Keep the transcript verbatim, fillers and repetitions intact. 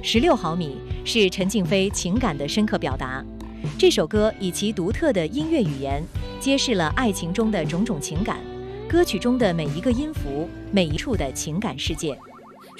十六毫米是陈静飞情感的深刻表达。这首歌以其独特的音乐语言，揭示了爱情中的种种情感，歌曲中的每一个音符，每一处的情感世界。